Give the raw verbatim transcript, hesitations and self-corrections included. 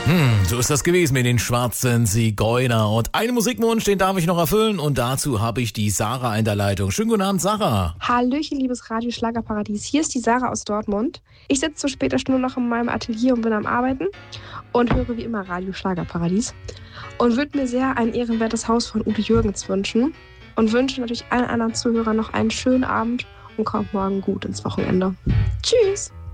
Hm, so ist das gewesen mit den schwarzen Zigeuner. Und einen Musikwunsch, den darf ich noch erfüllen. Und dazu habe ich die Sarah in der Leitung. Schönen guten Abend, Sarah. Hallöchen, liebes Radio Schlagerparadies. Hier ist die Sarah aus Dortmund. Ich sitze zu später Stunde noch in meinem Atelier und bin am Arbeiten und höre wie immer Radio Schlagerparadies. Und würde mir sehr ein ehrenwertes Haus von Udo Jürgens wünschen. Und wünsche natürlich allen anderen Zuhörern noch einen schönen Abend und kommt morgen gut ins Wochenende. Tschüss!